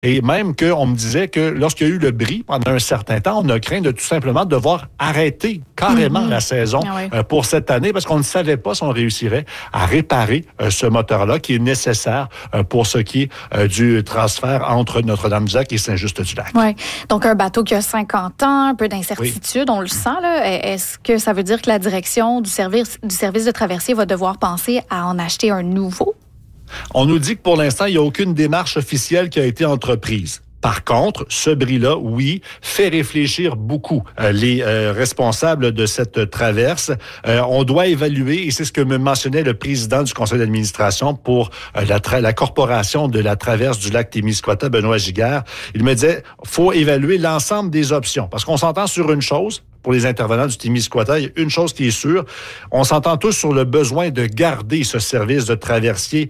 Et même qu'on me disait que lorsqu'il y a eu le bris pendant un certain temps, on a craint de tout simplement devoir arrêter carrément la saison pour cette année parce qu'on ne savait pas si on réussirait à réparer ce moteur-là qui est nécessaire pour ce qui est du transfert entre Notre-Dame-du-Lac et Saint-Just-du-Lac. Oui. Donc, un bateau qui a 50 ans, un peu d'incertitude, on le sent, là. Est-ce que ça veut dire que la direction du service de traversier va devoir penser à en acheter un nouveau? On nous dit que pour l'instant, il n'y a aucune démarche officielle qui a été entreprise. Par contre, ce bris-là, oui, fait réfléchir beaucoup les responsables de cette traverse. On doit évaluer, et c'est ce que me mentionnait le président du conseil d'administration pour la corporation de la traverse du lac Témiscouata, Benoît Giguère. Il me disait, faut évaluer l'ensemble des options, parce qu'on s'entend sur une chose. Pour les intervenants du Témiscouata, il y a une chose qui est sûre, on s'entend tous sur le besoin de garder ce service de traversier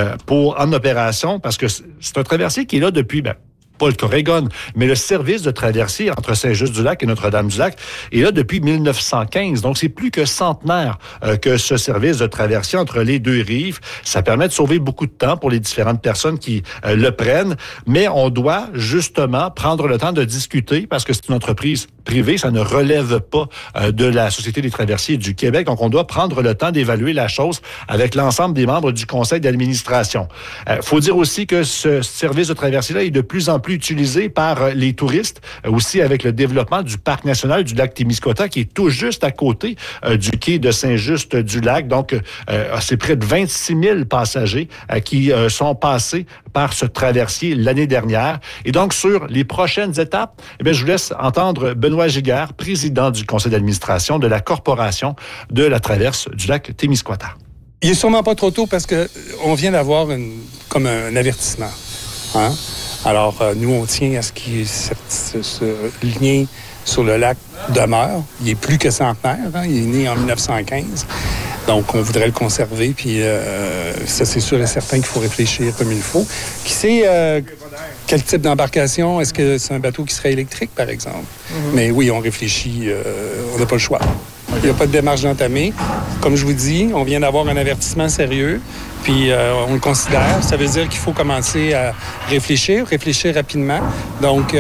en opération, parce que c'est un traversier qui est là depuis... pas le Corégon, mais le service de traversier entre Saint-Just-du-Lac et Notre-Dame-du-Lac est là depuis 1915. Donc, c'est plus que centenaire que ce service de traversier entre les deux rives. Ça permet de sauver beaucoup de temps pour les différentes personnes qui le prennent, mais on doit justement prendre le temps de discuter parce que c'est une entreprise privée, ça ne relève pas de la Société des traversiers du Québec. Donc, on doit prendre le temps d'évaluer la chose avec l'ensemble des membres du conseil d'administration. Faut dire aussi que ce service de traversier-là est de plus en plus utilisé par les touristes, aussi avec le développement du parc national du lac Témiscouata qui est tout juste à côté du quai de Saint-Just-du-Lac. Donc, c'est près de 26 000 passagers qui sont passés par ce traversier l'année dernière. Et donc, sur les prochaines étapes, je vous laisse entendre Benoît Giguère, président du conseil d'administration de la corporation de la traverse du lac Témiscouata. Il est sûrement pas trop tôt parce que on vient d'avoir comme un avertissement. Hein? Alors, nous, on tient à ce que ce lien sur le lac demeure. Il est plus que centenaire. Hein? Il est né en 1915. Donc, on voudrait le conserver. Puis, ça, c'est sûr et certain qu'il faut réfléchir comme il faut. Qui sait quel type d'embarcation? Est-ce que c'est un bateau qui serait électrique, par exemple? Mais oui, on réfléchit. On n'a pas le choix. Il n'y a pas de démarche d'entamer. Comme je vous dis, on vient d'avoir un avertissement sérieux. Puis on le considère. Ça veut dire qu'il faut commencer à réfléchir rapidement. Donc,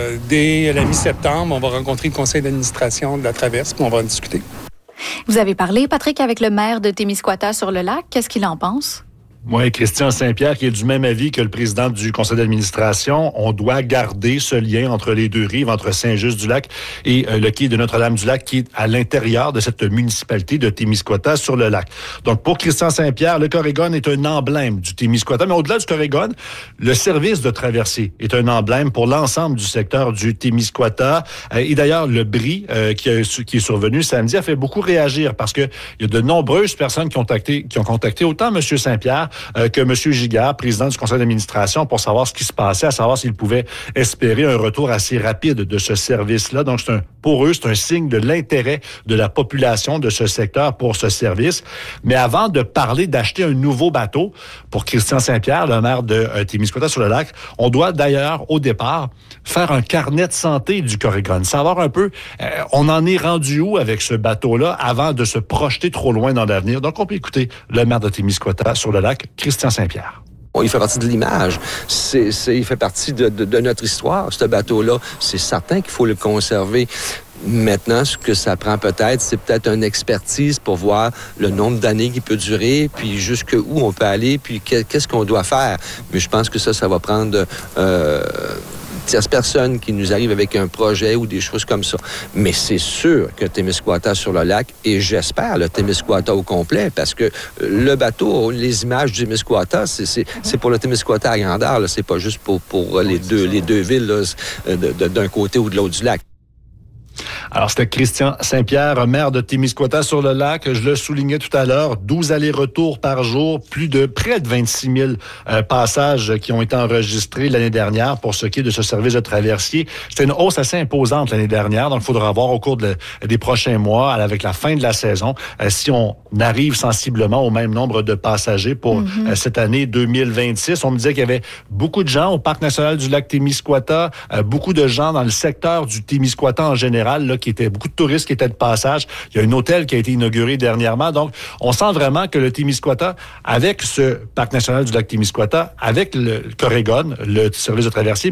dès la mi-septembre, on va rencontrer le conseil d'administration de la traverse, puis on va en discuter. Vous avez parlé, Patrick, avec le maire de Témiscouata sur le lac. Qu'est-ce qu'il en pense? Oui, Christian Saint-Pierre, qui est du même avis que le président du conseil d'administration, on doit garder ce lien entre les deux rives, entre Saint-Just-du-Lac et le quai de Notre-Dame-du-Lac, qui est à l'intérieur de cette municipalité de Témiscouata sur le lac. Donc, pour Christian Saint-Pierre, le Corégon est un emblème du Témiscouata, mais au-delà du Corégon, le service de traversée est un emblème pour l'ensemble du secteur du Témiscouata. Et d'ailleurs, le bris qui est survenu samedi a fait beaucoup réagir parce que il y a de nombreuses personnes qui ont contacté autant M. Saint-Pierre que M. Giguère, président du conseil d'administration, pour savoir ce qui se passait, à savoir s'il pouvait espérer un retour assez rapide de ce service-là. Donc, pour eux, c'est un signe de l'intérêt de la population de ce secteur pour ce service. Mais avant de parler d'acheter un nouveau bateau, pour Christian Saint-Pierre, le maire de Témiscouata sur le lac, on doit d'ailleurs, au départ, faire un carnet de santé du Corégon, savoir un peu, on en est rendu où avec ce bateau-là avant de se projeter trop loin dans l'avenir. Donc, on peut écouter le maire de Témiscouata sur le lac, Christian Saint-Pierre. Il fait partie de l'image. Il fait partie de notre histoire, ce bateau-là. C'est certain qu'il faut le conserver. Maintenant, ce que ça prend peut-être, c'est peut-être une expertise pour voir le nombre d'années qui peut durer, puis jusqu'où on peut aller, puis qu'est-ce qu'on doit faire. Mais je pense que ça va prendre... tierce personne qui nous arrive avec un projet ou des choses comme ça. Mais c'est sûr que Témiscouata sur le lac, et j'espère le Témiscouata au complet, parce que le bateau, les images du Témiscouata, c'est pour le Témiscouata à grandeur, là. C'est pas juste pour les deux villes là, d'un côté ou de l'autre du lac. Alors, c'était Christian Saint-Pierre, maire de Témiscouata sur le lac. Je le soulignais tout à l'heure, 12 allers-retours par jour, près de 26 000 passages qui ont été enregistrés l'année dernière pour ce qui est de ce service de traversier. C'était une hausse assez imposante l'année dernière, donc il faudra voir au cours des prochains mois, avec la fin de la saison, si on arrive sensiblement au même nombre de passagers pour cette année 2026. On me disait qu'il y avait beaucoup de gens au Parc national du lac Témiscouata, beaucoup de gens dans le secteur du Témiscouata en général, là, là, qui étaient beaucoup de touristes qui étaient de passage. Il y a un hôtel qui a été inauguré dernièrement. Donc, on sent vraiment que le Témiscouata, avec ce parc national du lac Témiscouata, avec le Corrigan, le service de traversier,